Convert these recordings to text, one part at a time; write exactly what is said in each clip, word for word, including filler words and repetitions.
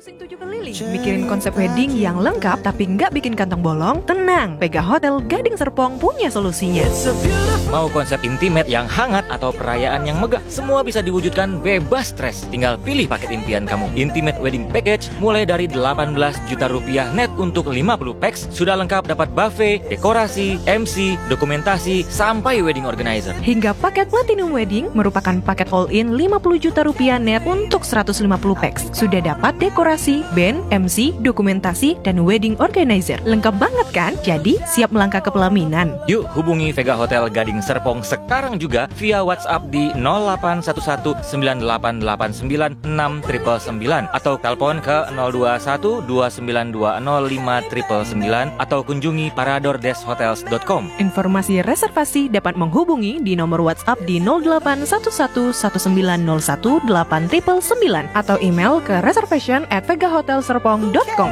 Pusing tujuh keliling, mikirin konsep wedding yang lengkap tapi nggak bikin kantong bolong? Tenang, Vega Hotel Gading Serpong punya solusinya. Mau konsep intimate yang hangat atau perayaan yang megah, semua bisa diwujudkan bebas stres. Tinggal pilih paket impian kamu. Intimate Wedding Package mulai dari delapan belas juta rupiah net untuk lima puluh packs. Sudah lengkap dapat buffet, dekorasi, M C, dokumentasi, sampai wedding organizer. Hingga paket Platinum Wedding merupakan paket all-in lima puluh juta rupiah net untuk seratus lima puluh packs. Sudah dapat dekorasi, band, M C, dokumentasi, dan wedding organizer. Lengkap banget kan? Jadi siap melangkah ke pelaminan. Yuk hubungi Vega Hotel Gading Serpong sekarang juga via WhatsApp di nol delapan satu satu sembilan delapan delapan sembilan enam sembilan sembilan atau telepon ke nol dua satu dua sembilan dua nol lima sembilan sembilan atau kunjungi parador des hotels dot com. Informasi reservasi dapat menghubungi di nomor WhatsApp di nol delapan satu satu satu sembilan nol satu delapan sembilan sembilan atau email ke reservation at vega hotel serpong dot com.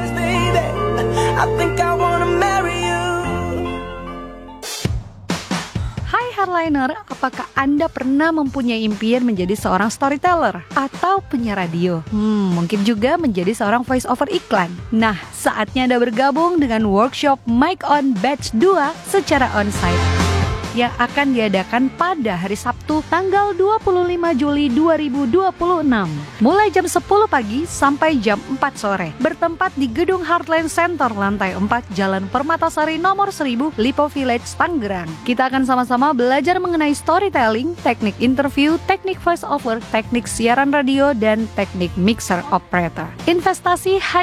Hai Hardliner, apakah Anda pernah mempunyai impian menjadi seorang storyteller atau penyiar radio? Hmm, mungkin juga menjadi seorang voice over iklan. Nah, saatnya Anda bergabung dengan workshop Mic On Batch dua secara onsite yang akan diadakan pada hari Sabtu tanggal dua puluh lima Juli dua ribu dua puluh enam mulai jam sepuluh pagi sampai jam empat sore, bertempat di Gedung Heartland Center lantai empat Jalan Permatasari nomor seribu, Lipo Village, Tangerang. Kita akan sama-sama belajar mengenai storytelling, teknik interview, teknik voice over, teknik siaran radio, dan teknik mixer operator. Investasi